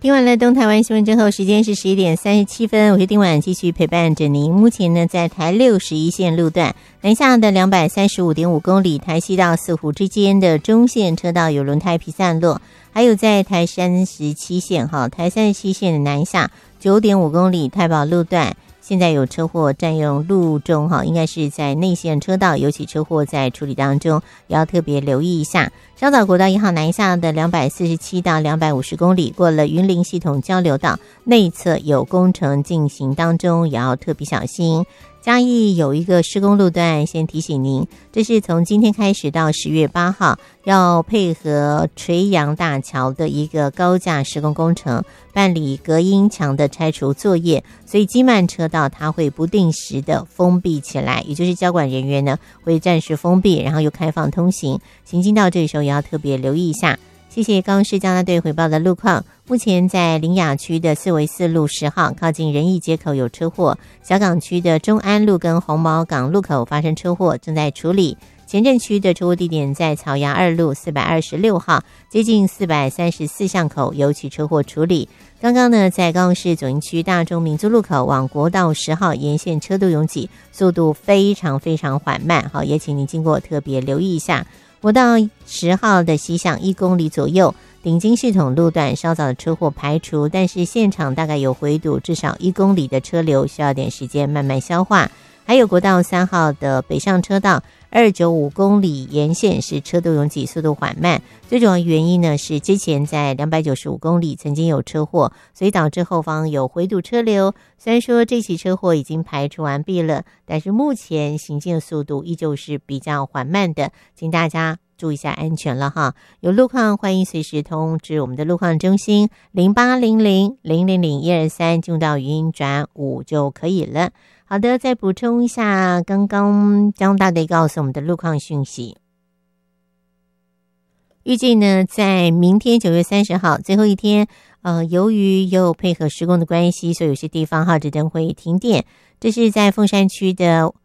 听完了东台湾新闻之后，时间是11:37，我是丁婉，继续陪伴着您。目前呢，在台61线路段南下的235.5公里，台西到四湖之间的中线车道有轮胎皮散落，还有在台37线台37线的南下9.5公里太保路段。现在有车祸占用路中应该是在内线车道，尤其车祸在处理当中，也要特别留意一下。稍早国道1号南下的247到250公里，过了云林系统交流道内侧有工程进行当中，也要特别小心。嘉义有一个施工路段，先提醒您，这是从今天开始到10月8号，要配合垂杨大桥的一个高架施工工程，办理隔音墙的拆除作业，所以机慢车道它会不定时的封闭起来，也就是交管人员呢会暂时封闭，然后又开放通行，行经到这个时候也要特别留意一下。谢谢高雄市交通队回报的路况。目前在苓雅区的4维4路10号靠近仁义街口有车祸，小港区的中安路跟红毛港路口发生车祸，正在处理。前镇区的车祸地点在草衙2路426号接近434巷口有起车祸处理。刚刚呢，在高雄市左营区大中民族路口往国道10号沿线车都拥挤，速度非常非常缓慢，也请您经过特别留意一下。国道10号的西向1公里左右，顶金系统路段稍早的车祸排除，但是现场大概有回堵至少1公里的车流，需要点时间慢慢消化。还有国道3号的北上车道295公里沿线是车都拥挤，速度缓慢，最主要原因呢是之前在295公里曾经有车祸，所以导致后方有回堵车流。虽然说这起车祸已经排除完毕了，但是目前行进的速度依旧是比较缓慢的，请大家注意一下安全了哈。有路况欢迎随时通知我们的路况中心0800000123，进入到语音转5就可以了。好的，再补充一下刚刚江大队告诉我们的路况讯息。预计呢，在明天9月30号最后一天，由于有配合施工的关系，所以有些地方号志灯会停电。这是在凤山区的